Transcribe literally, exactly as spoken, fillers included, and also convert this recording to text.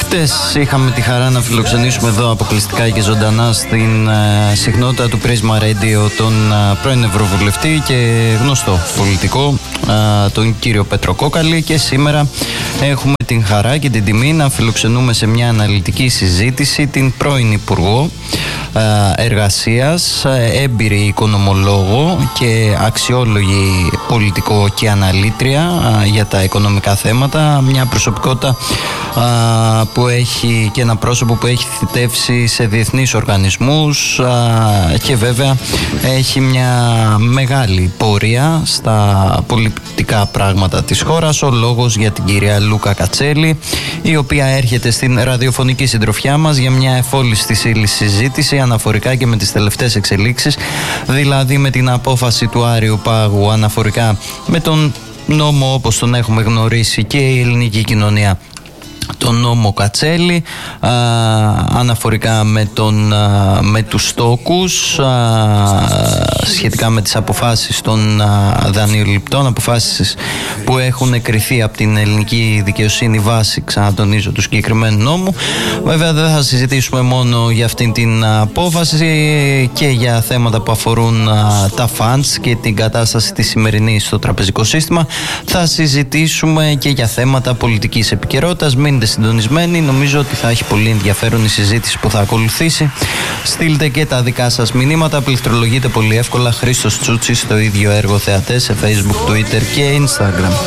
Χτες είχαμε τη χαρά να φιλοξενήσουμε εδώ αποκλειστικά και ζωντανά στην ε, συχνότητα του Πρίσμα Radio τον ε, πρώην Ευρωβουλευτή και γνωστό πολιτικό, ε, τον κύριο Πέτρο Κόκαλη, και σήμερα έχουμε την χαρά και την τιμή να φιλοξενούμε σε μια αναλυτική συζήτηση την πρώην Υπουργό ε, Εργασίας, ε, έμπειρη οικονομολόγο και αξιόλογη πολιτικό και αναλύτρια ε, για τα οικονομικά θέματα, μια προσωπικότητα ε, που έχει και ένα πρόσωπο που έχει θητεύσει σε διεθνείς οργανισμούς και βέβαια έχει μια μεγάλη πορεία στα πολιτικά πράγματα της χώρας. Ο λόγος για την κυρία Λούκα Κατσέλη, η οποία έρχεται στην ραδιοφωνική συντροφιά μας για μια εφόλιστη συζήτηση αναφορικά και με τις τελευταίες εξελίξεις, δηλαδή με την απόφαση του Άριου Πάγου αναφορικά με τον νόμο όπως τον έχουμε γνωρίσει και η ελληνική κοινωνία, τον νόμο Κατσέλη, α, αναφορικά με, τον, α, με τους στόκους, α, σχετικά με τις αποφάσεις των α, δανειοληπτών, αποφάσεις που έχουν κριθεί από την ελληνική δικαιοσύνη βάσει, ξανατονίζω, του συγκεκριμένου νόμου. Βέβαια δεν θα συζητήσουμε μόνο για αυτήν την απόφαση και για θέματα που αφορούν α, τα funds και την κατάσταση τη σημερινή στο τραπεζικό σύστημα. Θα συζητήσουμε και για θέματα πολιτικής επικαιρότητας. Μείνετε συντονισμένοι, νομίζω ότι θα έχει πολύ ενδιαφέρον η συζήτηση που θα ακολουθήσει. Στείλτε και τα δικά σας μηνύματα, πληκτρολογείτε πολύ εύκολα Χρήστος Τσούτσης στο ίδιο έργο θεατές σε Facebook, Twitter και Instagram.